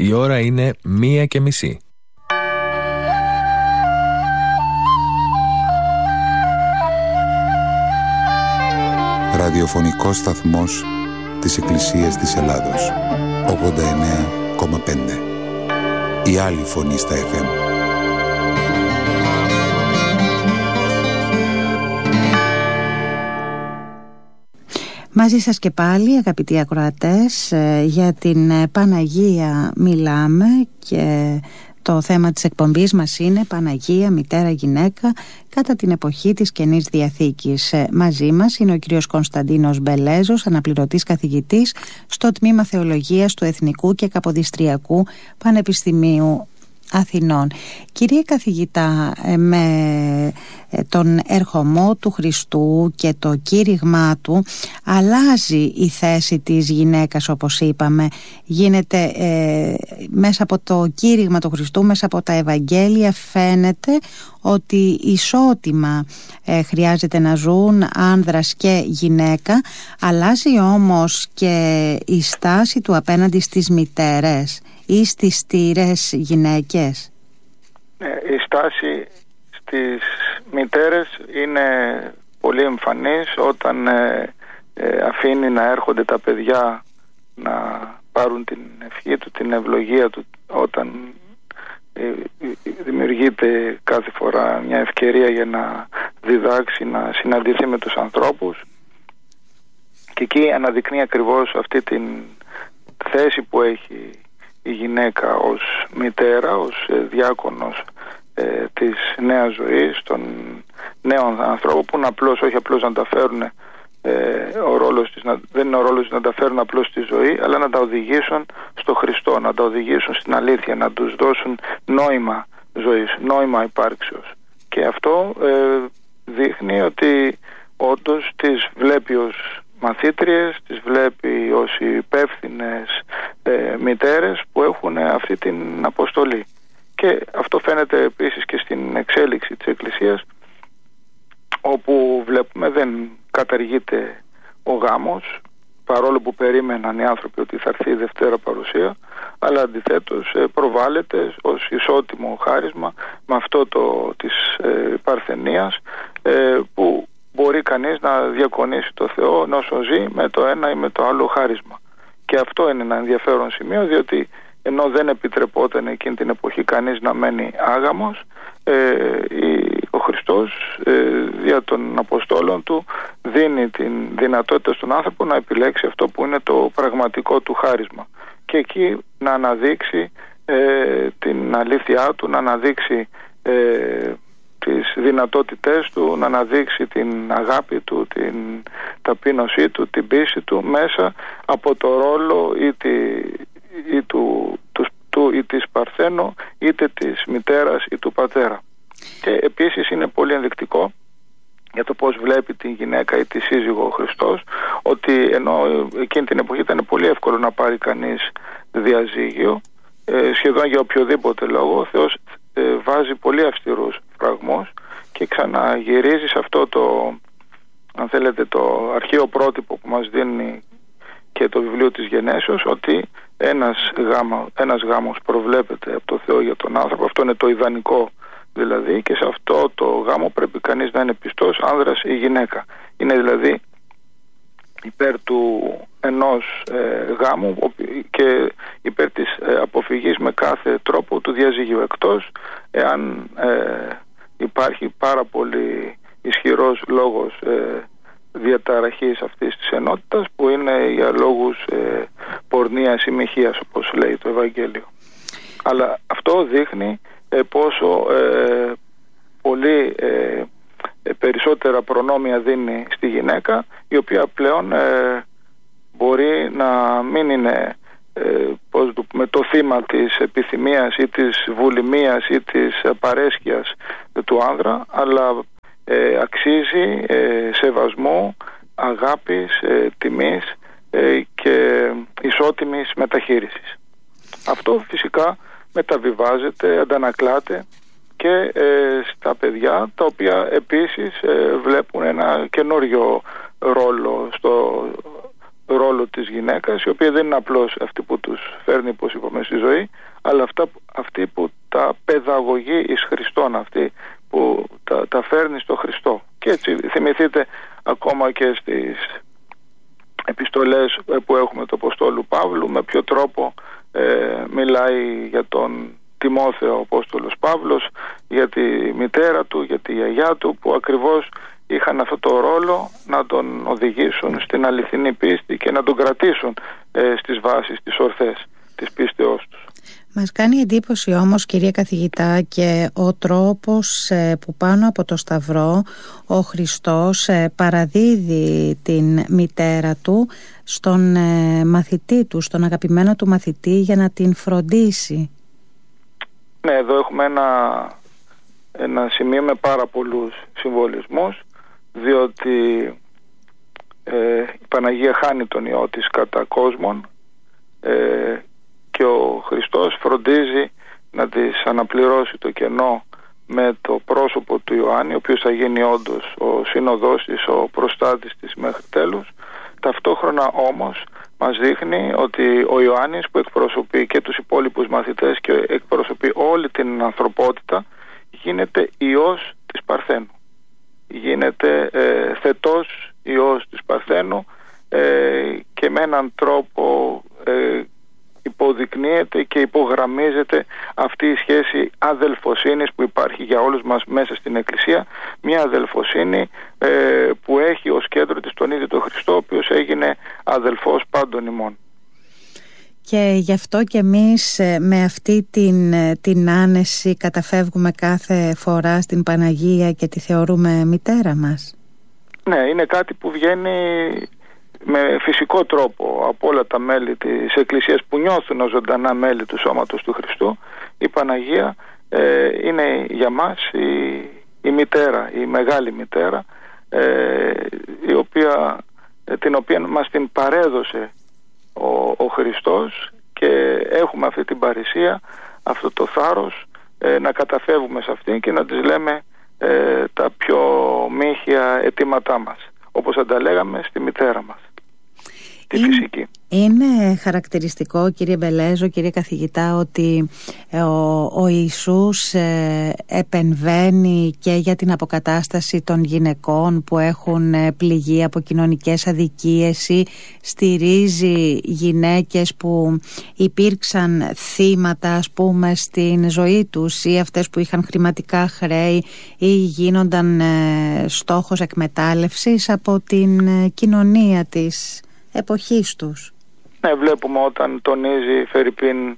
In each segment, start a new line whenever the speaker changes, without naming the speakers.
Η ώρα είναι 1:30.
Ραδιοφωνικός σταθμός της Εκκλησίας της Ελλάδος, 89,5. Η άλλη φωνή στα FM.
Μαζί σας και πάλι, αγαπητοί ακροατές, για την Παναγία μιλάμε και το θέμα της εκπομπής μας είναι Παναγία, μητέρα, γυναίκα κατά την εποχή της Καινής Διαθήκης. Μαζί μας είναι ο κύριος Κωνσταντίνος Μπελέζος, αναπληρωτής καθηγητής στο Τμήμα Θεολογίας του Εθνικού και Καποδιστριακού Πανεπιστημίου Αθηνών. Κύριε καθηγητά, με τον ερχομό του Χριστού και το κήρυγμά του αλλάζει η θέση της γυναίκας, όπως είπαμε. Γίνεται μέσα από το κήρυγμα του Χριστού, μέσα από τα Ευαγγέλια φαίνεται ότι ισότιμα χρειάζεται να ζουν άνδρας και γυναίκα. Αλλάζει όμως και η στάση του απέναντι στις μητέρες ή στις στήρες γυναίκες.
Η στάση στις μητέρες είναι πολύ εμφανής όταν αφήνει να έρχονται τα παιδιά να πάρουν την ευχή του, την ευλογία του, όταν δημιουργείται κάθε φορά μια ευκαιρία για να διδάξει, να συναντηθεί με τους ανθρώπους, και εκεί αναδεικνύει ακριβώς αυτή την θέση που έχει η γυναίκα ως μητέρα, ως διάκονος της νέας ζωής, των νέων ανθρώπων, που είναι όχι απλώς να τα φέρουν, ο ρόλος της, δεν είναι ο ρόλος να τα φέρουν απλώς στη ζωή, αλλά να τα οδηγήσουν στο Χριστό, να τα οδηγήσουν στην αλήθεια, να τους δώσουν νόημα ζωής, νόημα υπάρξεως. Και αυτό δείχνει ότι όντως τις βλέπει ως μαθήτριες, τις βλέπει ως υπεύθυνες μητέρες που έχουν αυτή την αποστολή. Και αυτό φαίνεται επίσης και στην εξέλιξη της Εκκλησίας, όπου βλέπουμε δεν καταργείται ο γάμος, παρόλο που περίμεναν οι άνθρωποι ότι θα έρθει η Δευτέρα Παρουσία, αλλά αντιθέτως προβάλλεται ως ισότιμο χάρισμα με αυτό της παρθενίας, που μπορεί κανείς να διακονήσει το Θεό όσο ζει με το ένα ή με το άλλο χάρισμα. Και αυτό είναι ένα ενδιαφέρον σημείο, διότι ενώ δεν επιτρεπόταν εκείνη την εποχή κανείς να μένει άγαμος, ο Χριστός δια των Αποστόλων του δίνει την δυνατότητα στον άνθρωπο να επιλέξει αυτό που είναι το πραγματικό του χάρισμα, και εκεί να αναδείξει την αλήθειά του, να αναδείξει τις δυνατότητές του, να αναδείξει την αγάπη του, την ταπείνωσή του, την πίστη του, μέσα από το ρόλο ή της παρθένου, είτε της μητέρας ή του πατέρα. Και επίσης είναι πολύ ενδεικτικό για το πώς βλέπει την γυναίκα ή τη σύζυγο ο Χριστός, ότι ενώ εκείνη την εποχή ήταν πολύ εύκολο να πάρει κανείς διαζύγιο, σχεδόν για οποιοδήποτε λόγο, ο Θεός βάζει πολύ αυστηρούς φραγμούς και ξαναγυρίζει σε αυτό το, αν θέλετε, το αρχαίο πρότυπο που μας δίνει και το βιβλίο της Γενέσεως, ότι ένας γάμος προβλέπεται από το Θεό για τον άνθρωπο. Αυτό είναι το ιδανικό δηλαδή, και σε αυτό το γάμο πρέπει κανείς να είναι πιστός, άνδρας ή γυναίκα. Είναι δηλαδή υπέρ του ενός γάμου και υπέρ της αποφυγής με κάθε τρόπο του διαζυγίου, εκτός εάν υπάρχει πάρα πολύ ισχυρός λόγος διαταραχής αυτής της ενότητας, που είναι για λόγους πορνείας ή μοιχείας, όπως λέει το Ευαγγέλιο. Αλλά αυτό δείχνει πόσο πολύ περισσότερα προνόμια δίνει στη γυναίκα, η οποία πλέον μπορεί να μην είναι με το θύμα της επιθυμίας ή της βουλημίας ή της παρέσκειας του άνδρα, αλλά αξίζει σεβασμού, αγάπης, τιμής και ισότιμης μεταχείρισης. Αυτό φυσικά μεταβιβάζεται, αντανακλάται και στα παιδιά, τα οποία επίσης βλέπουν ένα καινούριο ρόλο στο ρόλο της γυναίκας, η οποία δεν είναι απλώς αυτή που τους φέρνει, όπως είπαμε, στη ζωή, αλλά αυτή που τα παιδαγωγεί εις Χριστόν, αυτή που τα φέρνει στο Χριστό. Και έτσι θυμηθείτε ακόμα και στις επιστολές που έχουμε του Αποστόλου Παύλου, με ποιο τρόπο μιλάει για τον Τιμόθεο ο Απόστολος Παύλος, για τη μητέρα του, για τη γιαγιά του, που ακριβώς είχαν αυτό το ρόλο να τον οδηγήσουν στην αληθινή πίστη και να τον κρατήσουν στις βάσεις, τις ορθές της πίστεώς τους.
Μας κάνει εντύπωση όμως, κυρία καθηγητά, και ο τρόπος που πάνω από το Σταυρό ο Χριστός παραδίδει την μητέρα του στον μαθητή του, στον αγαπημένο του μαθητή, για να την φροντίσει.
Ναι, εδώ έχουμε ένα σημείο με πάρα πολλούς συμβολισμούς, διότι η Παναγία χάνει τον Υιό της κατά κόσμον, και ο Χριστός φροντίζει να της αναπληρώσει το κενό με το πρόσωπο του Ιωάννη, ο οποίος θα γίνει όντως ο σύνοδός της, ο προστάτης της μέχρι τέλους. Ταυτόχρονα όμως μας δείχνει ότι ο Ιωάννης, που εκπροσωπεί και τους υπόλοιπους μαθητές και εκπροσωπεί όλη την ανθρωπότητα, γίνεται Υιός της Παρθένου. Γίνεται θετός Υιός της Παρθένου, και με έναν τρόπο υποδεικνύεται και υπογραμμίζεται αυτή η σχέση αδελφοσύνης που υπάρχει για όλους μας μέσα στην Εκκλησία, μια αδελφοσύνη που έχει ως κέντρο της τον ίδιο τον Χριστό, ο οποίος έγινε αδελφός πάντων ημών.
Και γι' αυτό και εμείς με αυτή την άνεση καταφεύγουμε κάθε φορά στην Παναγία και τη θεωρούμε μητέρα μας. Ναι,
είναι κάτι που βγαίνει με φυσικό τρόπο από όλα τα μέλη της Εκκλησίας που νιώθουν ως ζωντανά μέλη του σώματος του Χριστού. Η Παναγία είναι για μας η μητέρα, η μεγάλη μητέρα, την οποία μας την παρέδωσε ο Χριστός, και έχουμε αυτή την παρησία, αυτό το θάρρος να καταφεύγουμε σε αυτήν και να της λέμε τα πιο μύχια αιτήματά μας, όπως θα τα λέγαμε στη μητέρα μας, τη φυσική.
Είναι χαρακτηριστικό, κύριε Μπελέζο, κύριε καθηγητά, ότι ο Ιησούς επεμβαίνει και για την αποκατάσταση των γυναικών που έχουν πληγεί από κοινωνικές αδικίες, ή στηρίζει γυναίκες που υπήρξαν θύματα, ας πούμε, στην ζωή τους, ή αυτές που είχαν χρηματικά χρέη ή γίνονταν στόχος εκμετάλλευσης από την κοινωνία της εποχής τους.
Ναι, βλέπουμε όταν τονίζει φερειπίν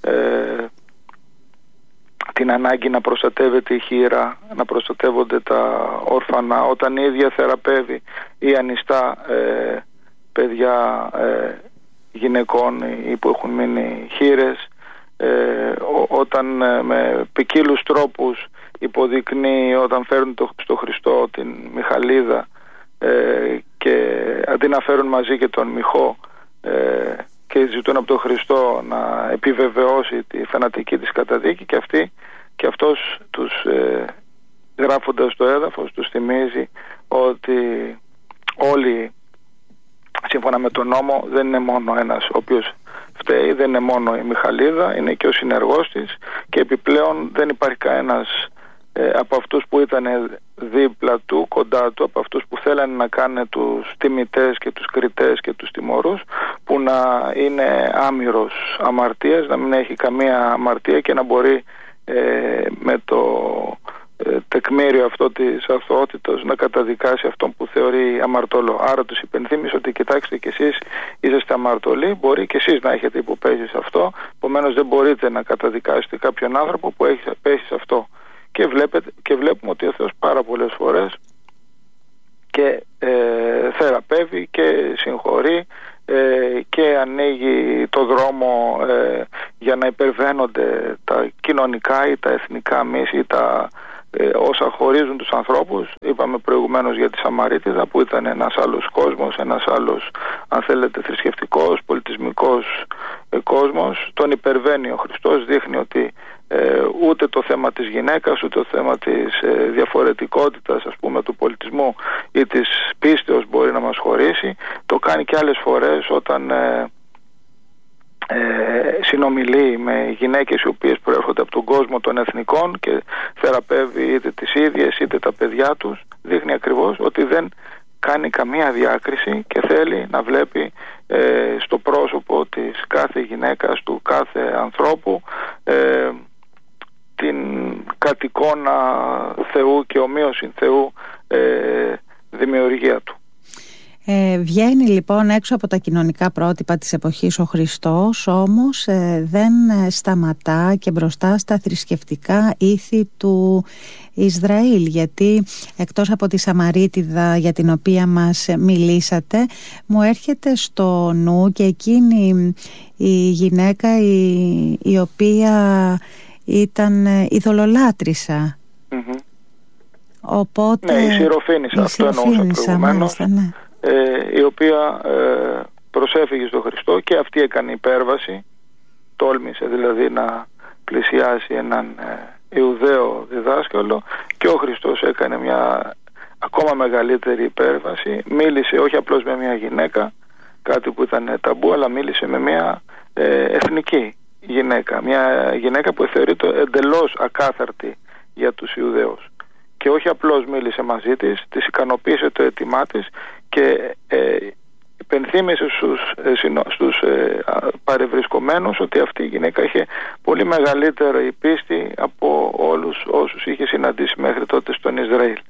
την ανάγκη να προστατεύεται η χήρα, να προστατεύονται τα όρφανα, όταν η ίδια θεραπεύει ή ανιστά παιδιά γυναικών ή που έχουν μείνει χήρες, όταν με ποικίλους τρόπους υποδεικνύει, όταν φέρνουν στο Χριστό την Μιχαλίδα και αντί να φέρουν μαζί και τον Μιχό, και ζητούν από τον Χριστό να επιβεβαιώσει τη θανατική της καταδίκη, και αυτός τους γράφοντας το έδαφος τους θυμίζει ότι όλοι σύμφωνα με τον νόμο δεν είναι μόνο ένας ο οποίος φταίει, δεν είναι μόνο η Μιχαλίδα, είναι και ο συνεργός της, και επιπλέον δεν υπάρχει κανένας από αυτούς που ήταν δίπλα του, κοντά του, από αυτούς που θέλανε να κάνουν τους τιμητές και τους κριτές και τους τιμωρούς, που να είναι άμυρος αμαρτίας, να μην έχει καμία αμαρτία και να μπορεί με το τεκμήριο αυτό της αθωότητας να καταδικάσει αυτόν που θεωρεί αμαρτωλό. Άρα τους υπενθύμισε ότι κοιτάξτε, και εσείς είσαστε αμαρτωλοί, μπορεί και εσείς να έχετε υποπέσει σε αυτό, επομένως δεν μπορείτε να καταδικάσετε κάποιον άνθρωπο που έχει πέσει σε αυτό. Και βλέπουμε ότι ο Θεός πάρα πολλές φορές και θεραπεύει και συγχωρεί και ανοίγει το δρόμο για να υπερβαίνονται τα κοινωνικά ή τα εθνικά μίση ή όσα χωρίζουν τους ανθρώπους. Είπαμε προηγουμένως για τη Σαμαρίτιδα, που ήταν ένας άλλος κόσμος, ένας άλλος, αν θέλετε, θρησκευτικός, πολιτισμικός κόσμος. Τον υπερβαίνει ο Χριστός, δείχνει ότι ούτε το θέμα της γυναίκας, ούτε το θέμα της διαφορετικότητας, ας πούμε, του πολιτισμού ή της πίστεως μπορεί να μας χωρίσει. Το κάνει και άλλες φορές όταν συνομιλεί με γυναίκες οι οποίες προέρχονται από τον κόσμο των εθνικών και θεραπεύει είτε τις ίδιες είτε τα παιδιά τους, δείχνει ακριβώς ότι δεν κάνει καμία διάκριση και θέλει να βλέπει στο πρόσωπο της κάθε γυναίκας, του κάθε ανθρώπου, την κατ' εικόνα Θεού και ομοίωση Θεού δημιουργία του.
Βγαίνει λοιπόν έξω από τα κοινωνικά πρότυπα της εποχής ο Χριστός, όμως δεν σταματά και μπροστά στα θρησκευτικά ήθη του Ισραήλ, γιατί εκτός από τη Σαμαρίτιδα για την οποία μας μιλήσατε, μου έρχεται στο νου και εκείνη η γυναίκα η οποία ήταν ειδωλολάτρησα. Οπότε...
Ναι, η Συροφήνισσα, αυτό εννοούσα προηγουμένως, ναι. Η οποία προσέφυγε στον Χριστό και αυτή έκανε υπέρβαση, τόλμησε δηλαδή να πλησιάσει έναν Ιουδαίο διδάσκαλο και ο Χριστός έκανε μια ακόμα μεγαλύτερη υπέρβαση, μίλησε όχι απλώς με μια γυναίκα, κάτι που ήταν ταμπού, αλλά μίλησε με μια εθνική γυναίκα, μια γυναίκα που θεωρείται εντελώς ακάθαρτη για τους Ιουδαίους. Και όχι απλώς μίλησε μαζί της, της ικανοποίησε το αίτημά της και υπενθύμησε στους παρευρισκομένους ότι αυτή η γυναίκα είχε πολύ μεγαλύτερη πίστη από όλους όσους είχε συναντήσει μέχρι τότε στον Ισραήλ.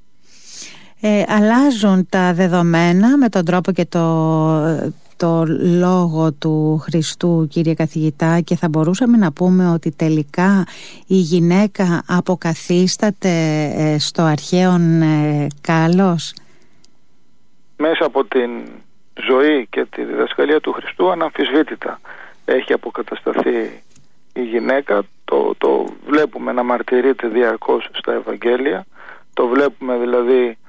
Αλλάζουν τα δεδομένα με τον τρόπο και το λόγο του Χριστού, κύριε καθηγητά, και θα μπορούσαμε να πούμε ότι τελικά η γυναίκα αποκαθίσταται στο αρχαίον κάλος.
Μέσα από την ζωή και τη διδασκαλία του Χριστού αναμφισβήτητα έχει αποκατασταθεί η γυναίκα. Το βλέπουμε να μαρτυρείται διαρκώς στα Ευαγγέλια, το βλέπουμε δηλαδή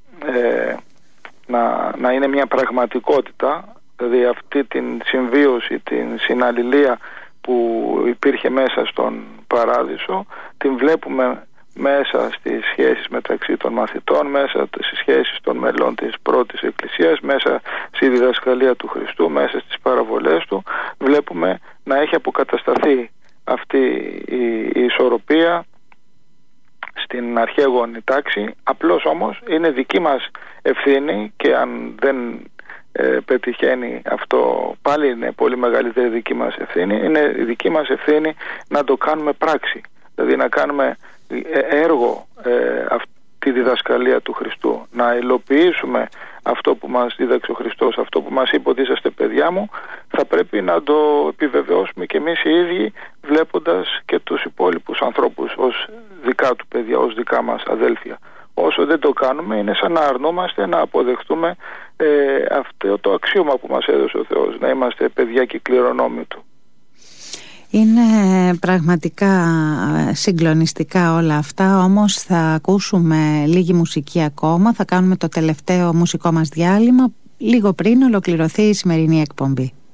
να είναι μια πραγματικότητα. Δηλαδή αυτή την συμβίωση, την συναλληλία που υπήρχε μέσα στον Παράδεισο, την βλέπουμε μέσα στις σχέσεις μεταξύ των μαθητών, μέσα στις σχέσεις των μελών της πρώτης Εκκλησίας, μέσα στη διδασκαλία του Χριστού, μέσα στις παραβολές του. Βλέπουμε να έχει αποκατασταθεί αυτή η ισορροπία στην αρχαίγονη τάξη. Απλώς όμως είναι δική μας ευθύνη, και αν δεν πετυχαίνει αυτό, πάλι είναι πολύ μεγαλύτερη δική μας ευθύνη. Είναι η δική μας ευθύνη να το κάνουμε πράξη, δηλαδή να κάνουμε έργο τη διδασκαλία του Χριστού, να υλοποιήσουμε αυτό που μας δίδαξε ο Χριστός, αυτό που μας είπε ότι είσαστε παιδιά μου. Θα πρέπει να το επιβεβαιώσουμε και εμείς οι ίδιοι, βλέποντας και τους υπόλοιπους ανθρώπους ως δικά του παιδιά, ως δικά μας αδέλφια. Όσο δεν το κάνουμε, είναι σαν να αρνούμαστε να αποδεχτούμε αυτό το αξίωμα που μας έδωσε ο Θεός, να είμαστε παιδιά και κληρονόμοι του.
Είναι πραγματικά συγκλονιστικά όλα αυτά, όμως θα ακούσουμε λίγη μουσική ακόμα, θα κάνουμε το τελευταίο μουσικό μας διάλειμμα λίγο πριν ολοκληρωθεί η σημερινή εκπομπή.